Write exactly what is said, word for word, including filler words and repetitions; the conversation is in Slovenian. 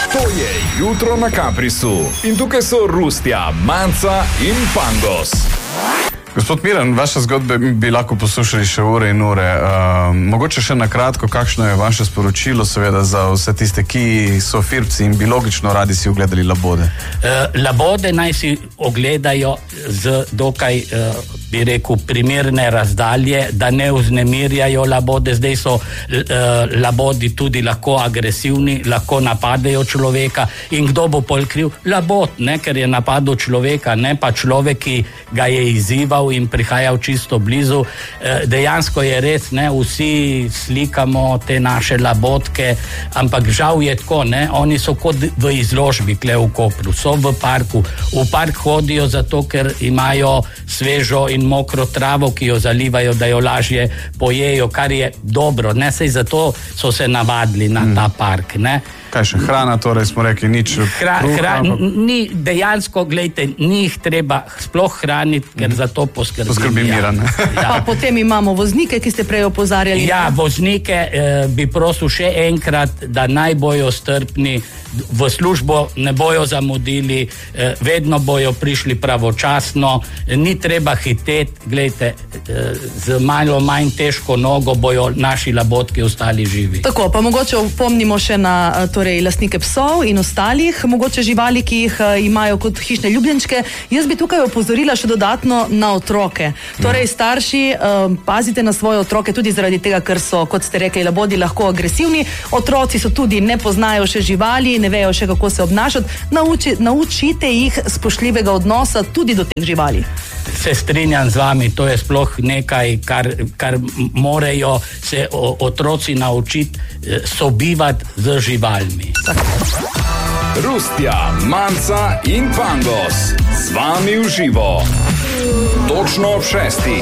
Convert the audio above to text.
To je Jutro na Kaprisu. In tukaj so Rustja, Manca in Pangos. Gospod Miran, vaše zgodbe bi lahko poslušali še ure in ure. Uh, mogoče še na kratko, kakšno je vaše sporočilo, seveda, za vse tiste, ki so firpci in bi logično radi si ogledali labode? Uh, labode naj si ogledajo z dokaj, uh, bi rekel, primerne razdalje, da ne vznemirjajo labode. Zdaj so uh, labodi tudi lahko agresivni, lahko napadejo človeka. In kdo bo pol kriv? Labod, ne, ker je napadel človeka, ne pa človek, ki ga je izzival in prihajal čisto blizu. Dejansko je res, ne, vsi slikamo te naše labodke, ampak žal je tako, ne, oni so kot v izložbi kle v Kopru, so v parku. V park hodijo zato, ker imajo svežo in mokro travo, ki jo zalivajo, da jo lažje pojejo, kar je dobro, ne, sej zato so se navadili na ta park, ne. Kaj še, hrana, torej smo rekli, nič Hra, hra, ni, dejansko, gledajte, ni jih treba sploh hraniti, ker za to poskrbi. Poskrbi Miran. Ja. Pa potem imamo voznike, ki ste prej opozarjali. Ja, voznike eh, bi prosil še enkrat, da naj bojo strpni, v službo ne bojo zamudili, eh, vedno bojo prišli pravočasno, ni treba hiteti, gledajte, eh, z malo manj težko nogo bojo naši labodki ostali živi. Tako, pa mogoče opomnimo še na torej lastnike psov in ostalih, mogoče živali, ki jih uh, imajo kot hišne ljubljenčke. Jaz bi tukaj opozorila še dodatno na otroke. Torej, starši, uh, pazite na svoje otroke tudi zaradi tega, ker so, kot ste rekli, labodi lahko agresivni. Otroci so tudi, ne poznajo še živali, ne vejo še, kako se obnašati. Nauči, naučite jih spoštljivega odnosa tudi do teh živali. Se strinjam z vami, to je sploh nekaj, kar, kar morajo se o, otroci naučiti sobivati z živalmi. Rustja, Manca in Pangos z vami v živo. Točno ob šestih.